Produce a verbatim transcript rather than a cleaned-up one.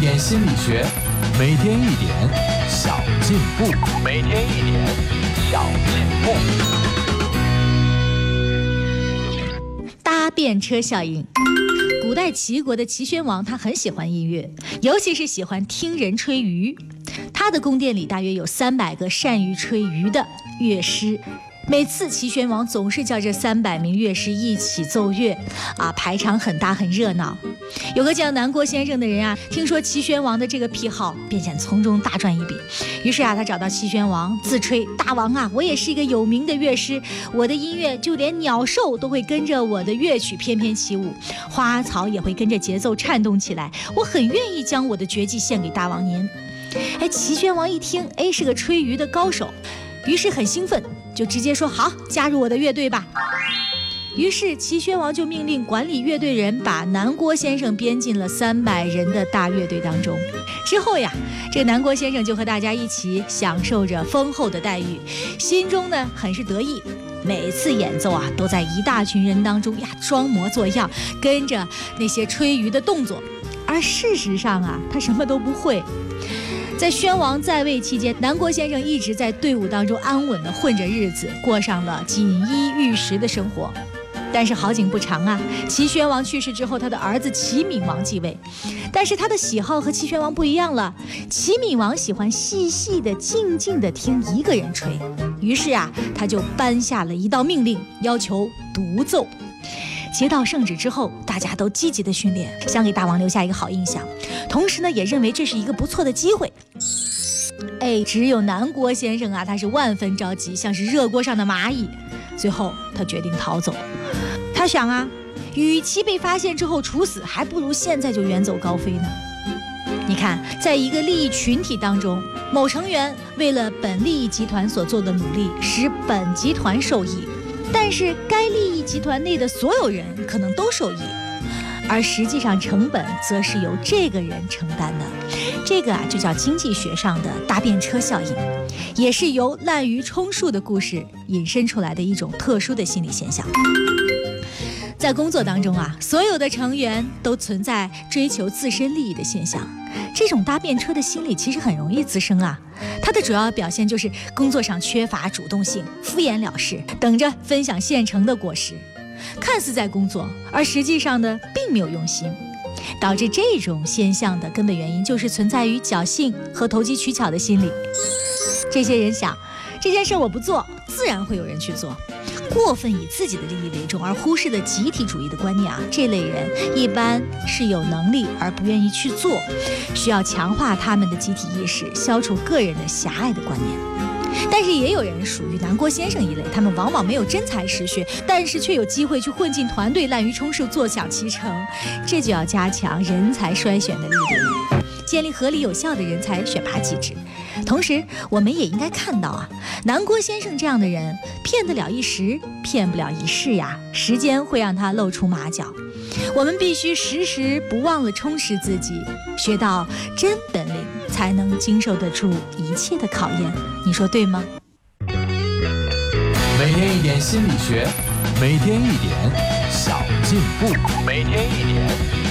点心理学，每天一点小进步，每天一点小进步。 搭便车效应。古代齐国的齐宣王，他很喜欢音乐，尤其是喜欢听人吹竽。他的宫殿里大约有三百个善于吹竽的乐师。每次齐宣王总是叫这三百名乐师一起奏乐，啊，排场很大很热闹。有个叫南郭先生的人啊，听说齐宣王的这个癖好，便想从中大赚一笔。于是啊，他找到齐宣王，自吹：大王啊，我也是一个有名的乐师，我的音乐就连鸟兽都会跟着我的乐曲翩翩起舞，花草也会跟着节奏颤动起来，我很愿意将我的绝技献给大王您。哎，齐宣王一听，哎，是个吹竽的高手，于是很兴奋，就直接说：好，加入我的乐队吧。于是齐宣王就命令管理乐队人把南郭先生编进了三百人的大乐队当中。之后呀，这个南郭先生就和大家一起享受着丰厚的待遇，心中呢很是得意。每次演奏啊，都在一大群人当中呀装模作样，跟着那些吹竽的动作。而事实上啊，他什么都不会。在宣王在位期间，南郭先生一直在队伍当中安稳地混着日子，过上了锦衣玉食的生活。但是好景不长啊，齐宣王去世之后，他的儿子齐闵王继位。但是他的喜好和齐宣王不一样了，齐闵王喜欢细细的、静静的听一个人吹。于是啊，他就颁下了一道命令，要求独奏。接到圣旨之后，大家都积极的训练，想给大王留下一个好印象，同时呢，也认为这是一个不错的机会。哎，只有南郭先生啊，他是万分着急，像是热锅上的蚂蚁。最后他决定逃走。他想啊，与其被发现之后处死，还不如现在就远走高飞呢。你看，在一个利益群体当中，某成员为了本利益集团所做的努力，使本集团受益，但是该利益集团内的所有人可能都受益，而实际上成本则是由这个人承担的。这个啊，就叫经济学上的搭便车效应，也是由滥竽充数的故事引申出来的一种特殊的心理现象。在工作当中啊，所有的成员都存在追求自身利益的现象，这种搭便车的心理其实很容易滋生啊。它的主要表现就是工作上缺乏主动性，敷衍了事，等着分享现成的果实，看似在工作，而实际上呢，并没有用心。导致这种现象的根本原因就是存在于侥幸和投机取巧的心理。这些人想，这件事我不做，自然会有人去做。过分以自己的利益为重而忽视的集体主义的观念啊，这类人一般是有能力而不愿意去做，需要强化他们的集体意识，消除个人的狭隘的观念。但是也有人属于南郭先生一类，他们往往没有真才实学，但是却有机会去混进团队，滥竽充数，坐享其成。这就要加强人才筛选的力度，建立合理有效的人才选拔机制。同时我们也应该看到啊，南郭先生这样的人骗得了一时，骗不了一世呀，时间会让他露出马脚。我们必须时时不忘了充实自己，学到真本领，才能经受得住一切的考验。你说对吗？ 每天一点心理学，每天一点小进步，每天一点